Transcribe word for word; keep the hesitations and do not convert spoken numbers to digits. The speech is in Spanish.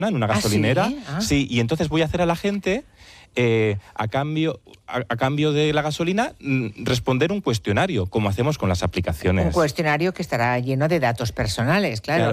en una gasolinera. ¿Ah, sí? Ah. Sí, y entonces voy a hacer a la gente, eh, a cambio a, a cambio de la gasolina, mm, responder un cuestionario, como hacemos con las aplicaciones. Un cuestionario que estará lleno de datos personales, claro. Claro.